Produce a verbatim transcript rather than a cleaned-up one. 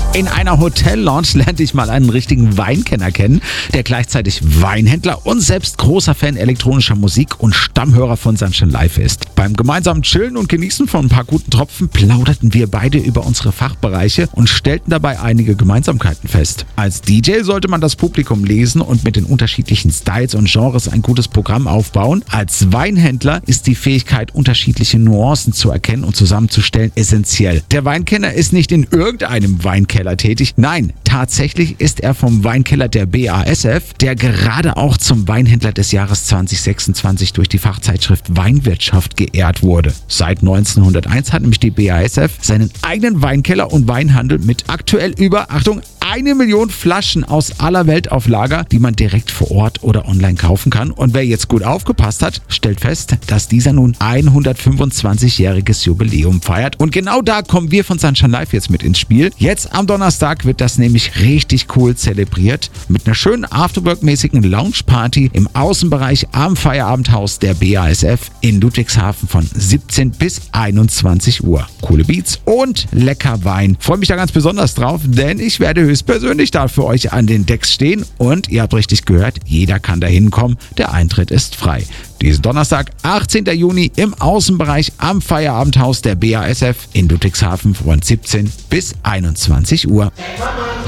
In einer Hotel-Lounge lernte ich mal einen richtigen Weinkenner kennen, der gleichzeitig Weinhändler und selbst großer Fan elektronischer Musik und Stammhörer von Sunshine Live ist. Beim gemeinsamen Chillen und Genießen von ein paar guten Tropfen plauderten wir beide über unsere Fachbereiche und stellten dabei einige Gemeinsamkeiten fest. Als D J sollte man das Publikum lesen und mit den unterschiedlichen Styles und Genres ein gutes Programm aufbauen. Als Weinhändler ist die Fähigkeit, unterschiedliche Nuancen zu erkennen und zusammenzustellen, essentiell. Der Weinkenner ist nicht in irgendeinem Weinkeller tätig. Nein, tatsächlich ist er vom Weinkeller der B A S F, der gerade auch zum Weinhändler des Jahres zwanzig sechsundzwanzig durch die Fachzeitschrift Weinwirtschaft geehrt wurde. Seit neunzehnhunderteins hat nämlich die B A S F seinen eigenen Weinkeller und Weinhandel mit aktuell über, Achtung, eine Million Flaschen aus aller Welt auf Lager, die man direkt vor Ort oder online kaufen kann. Und wer jetzt gut aufgepasst hat, stellt fest, dass dieser nun hundertfünfundzwanzigjähriges Jubiläum feiert. Und genau da kommen wir von Sunshine Live jetzt mit ins Spiel. Jetzt am Donnerstag wird das nämlich richtig cool zelebriert mit einer schönen Afterwork-mäßigen Lounge-Party im Außenbereich am Feierabendhaus der B A S F in Ludwigshafen von siebzehn bis einundzwanzig Uhr. Coole Beats und lecker Wein. Freue mich da ganz besonders drauf, denn ich werde höchstpersönlich da für euch an den Decks stehen und ihr habt richtig gehört, jeder kann da hinkommen, der Eintritt ist frei. Diesen Donnerstag, achtzehnten Juni im Außenbereich am Feierabendhaus der B A S F in Ludwigshafen von siebzehn bis einundzwanzig Uhr.